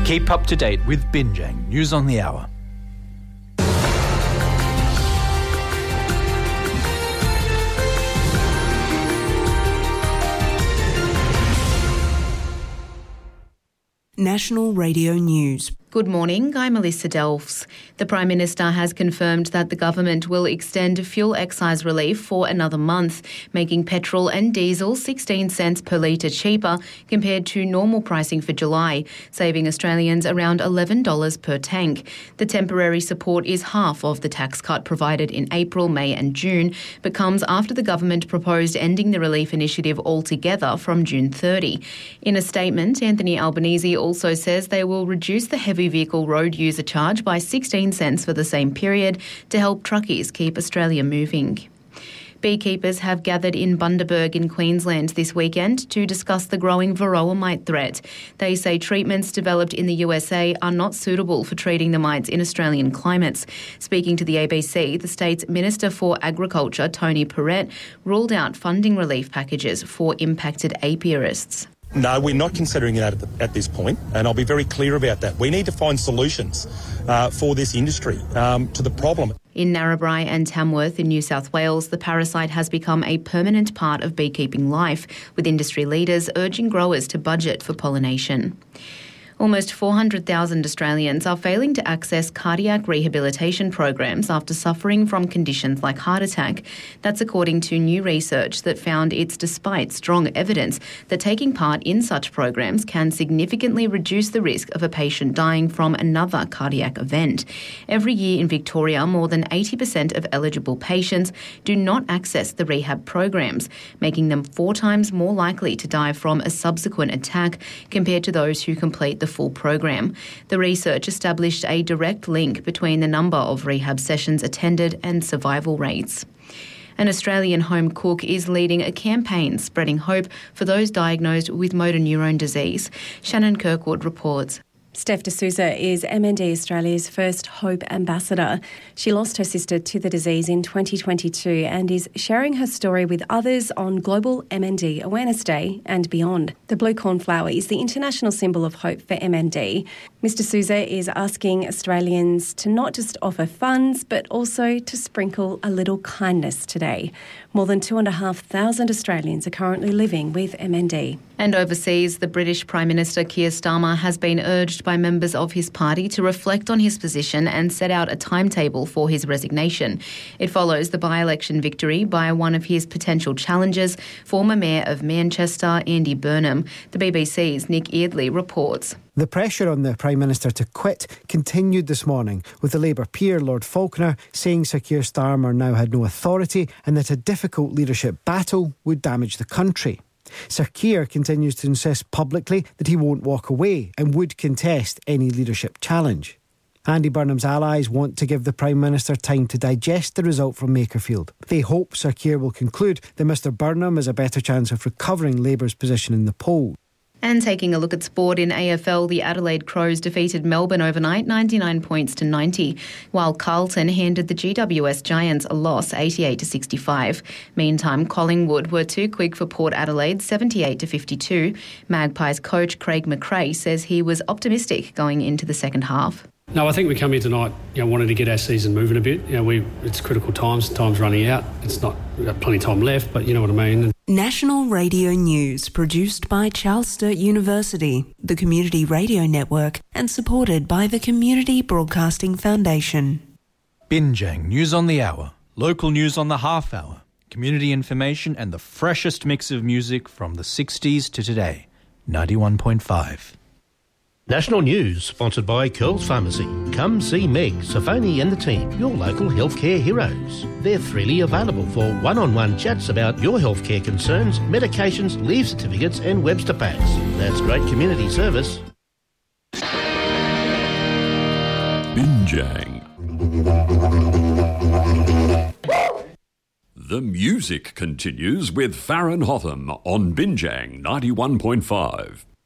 Keep up to date with Binjang News on the Hour. National Radio News. Good morning, I'm Melissa Delfs. The Prime Minister has confirmed that the government will extend fuel excise relief for another month, making petrol and diesel 16 cents per litre cheaper compared to normal pricing for July, saving Australians around $11 per tank. The temporary support is half of the tax cut provided in April, May and June, but comes after the government proposed ending the relief initiative altogether from June 30. In a statement, Anthony Albanese also says they will reduce the heavy vehicle road user charge by 16 cents for the same period to help truckies keep Australia moving. Beekeepers have gathered in Bundaberg in Queensland this weekend to discuss the growing varroa mite threat. They say treatments developed in the USA are not suitable for treating the mites in Australian climates. Speaking to the ABC, the state's Minister for Agriculture, Tony Perrett, ruled out funding relief packages for impacted apiarists. No, we're not considering it at this point, and I'll be very clear about that. We need to find solutions for this industry to the problem. In Narrabri and Tamworth in New South Wales, the parasite has become a permanent part of beekeeping life, with industry leaders urging growers to budget for pollination. Almost 400,000 Australians are failing to access cardiac rehabilitation programs after suffering from conditions like heart attack. That's according to new research that found it's despite strong evidence that taking part in such programs can significantly reduce the risk of a patient dying from another cardiac event. Every year in Victoria, more than 80% of eligible patients do not access the rehab programs, making them 4 times more likely to die from a subsequent attack compared to those who complete the full program. The research established a direct link between the number of rehab sessions attended and survival rates. An Australian home cook is leading a campaign spreading hope for those diagnosed with motor neurone disease. Shannon Kirkwood reports. Steph D'Souza is MND Australia's first Hope Ambassador. She lost her sister to the disease in 2022 and is sharing her story with others on Global MND Awareness Day and beyond. The blue cornflower is the international symbol of hope for MND. Ms D'Souza is asking Australians to not just offer funds, but also to sprinkle a little kindness today. More than 2,500 Australians are currently living with MND. And overseas, the British Prime Minister Keir Starmer has been urged by members of his party to reflect on his position and set out a timetable for his resignation. It follows the by-election victory by one of his potential challengers, former Mayor of Manchester, Andy Burnham. The BBC's Nick Eardley reports. The pressure on the Prime Minister to quit continued this morning, with the Labour peer, Lord Falconer, saying Sir Keir Starmer now had no authority and that a difficult leadership battle would damage the country. Sir Keir continues to insist publicly that he won't walk away and would contest any leadership challenge. Andy Burnham's allies want to give the Prime Minister time to digest the result from Makerfield. They hope Sir Keir will conclude that Mr Burnham has a better chance of recovering Labour's position in the polls. And taking a look at sport in AFL, the Adelaide Crows defeated Melbourne overnight 99 points to 90, while Carlton handed the GWS Giants a loss 88 to 65. Meantime, Collingwood were too quick for Port Adelaide 78 to 52. Magpies coach Craig McRae says he was optimistic going into the second half. No, I think we come here tonight, wanting to get our season moving a bit. It's critical times. Time's running out. We've got plenty of time left, but you know what I mean. National Radio News, produced by Charles Sturt University, the Community Radio Network, and supported by the Community Broadcasting Foundation. Binjang News on the Hour, local news on the half hour, community information and the freshest mix of music from the 60s to today. 91.5. National News, sponsored by Curls Pharmacy. Come see Meg, Safoni and the team, your local healthcare heroes. They're freely available for one-on-one chats about your healthcare concerns, medications, leave certificates and Webster packs. That's great community service. Binjang. The music continues with Farron Hotham on Binjang 91.5.